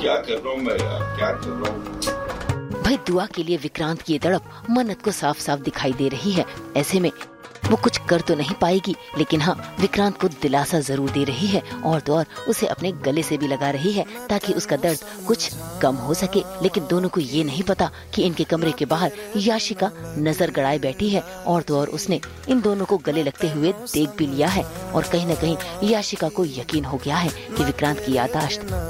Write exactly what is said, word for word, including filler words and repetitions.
क्या कर रहा हूँ मैं यार, क्या कर रहा हूँ। भाई दुआ के लिए विक्रांत की ये तड़प मन्नत को साफ साफ दिखाई दे रही है। ऐसे में वो कुछ कर तो नहीं पाएगी, लेकिन हाँ विक्रांत को दिलासा जरूर दे रही है और तो और उसे अपने गले से भी लगा रही है ताकि उसका दर्द कुछ कम हो सके। लेकिन दोनों को ये नहीं पता कि इनके कमरे के बाहर याशिका नजर गड़ाए बैठी है और तो और उसने इन दोनों को गले लगते हुए देख भी लिया है और कहीं न कहीं याशिका को यकीन हो गया है कि विक्रांत की याददाश्त